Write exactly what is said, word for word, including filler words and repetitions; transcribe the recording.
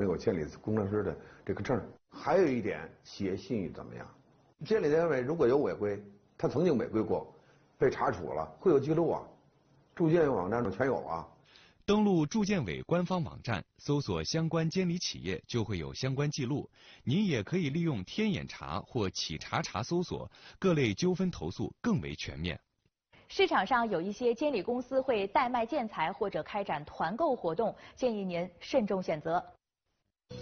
有监理工程师的这个证。还有一点，企业信誉怎么样？监理单位如果有违规，他曾经违规过，被查处了，会有记录啊，住建网站上全有啊。 登录住建委官方网站，搜索相关监理企业，就会有相关记录。您也可以利用天眼查或企查查搜索，各类纠纷投诉更为全面。 市场上有一些监理公司会代卖建材或者开展团购活动，建议您慎重选择。